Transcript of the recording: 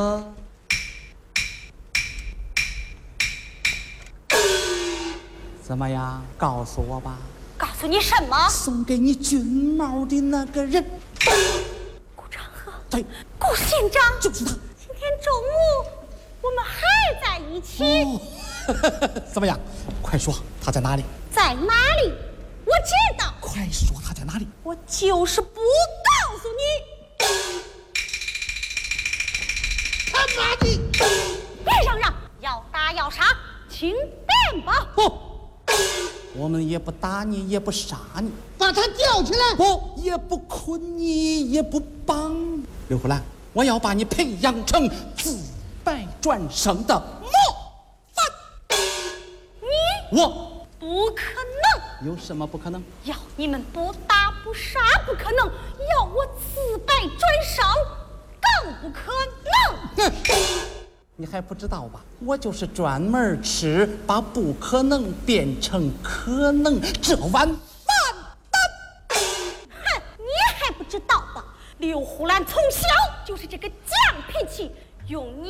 怎么样？告诉我吧。 告诉你什么？ 送给你军帽的那个人。 顾长河。 对， 顾县长就是他。 今天中午我们还在一起。 怎么样？快说他在哪里？ 在哪里？我知道。 快说他在哪里？ 我就是不告诉你。 他妈的！ 别嚷嚷，要打要杀，请便吧。 不，我们也不打你，也不杀你， 把他吊起来。 不，也不困你，也不绑。刘胡兰，我要把你培养成自败转胜的模范。我不可能。 有什么不可能？ 要你们不打不杀不可能，要我自败转胜更不可能。 你还不知道吧？我就是专门吃把不可能变成可能这碗饭的。 哼，你还不知道吧？刘胡兰从小就是这个犟脾气，用你